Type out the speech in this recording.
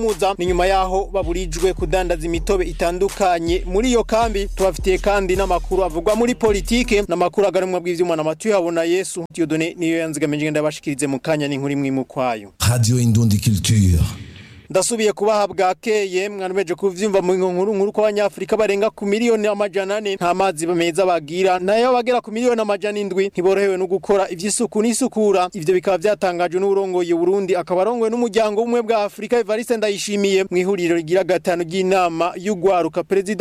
muza ni nyuma yaho baburijwe kudandaza imitobe itandukanye muri iyo kambi. Tubafitiye kandi n'amakuru avugwa muri politike n'amakuru agarumwa bw'ivyuma na Matu habona Yesu Dieudonné niyo yanzigamije ngenda bashikirize mu kanya n'inkuru imwe mu kwayo. Radio Indundi Culture. Ndasubiye kubaha bwakeye mwanemeje kuvyumva mu nkuru ko abanyafrika barenga ku miliyoni amajana 4 nta mazi bameza bagira nayo bagera ku miliyoni amajana 7 ntiborohewe no gukora ivy'isuku n'isukura. Ivyo bikaba byatangajwe n'uburongoye Burundi akabarongowe n'umuryango umwe bwa Afrika Evariste Ndayishimiye mu ihuriro rigira gatanu ry'inama y'ugwaruka. Perezida